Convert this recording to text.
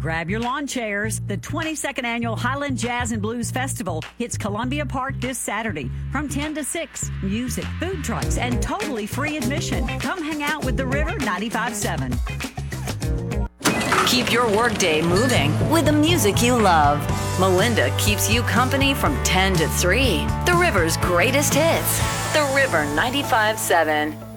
Grab your lawn chairs. The 22nd Annual Highland Jazz and Blues Festival hits Columbia Park this Saturday from 10 to 6. Music, food trucks, and totally free admission. Come hang out with The River 95.7. Keep your workday moving with the music you love. Melinda keeps you company from 10 to 3. The River's greatest hits. The River 95.7.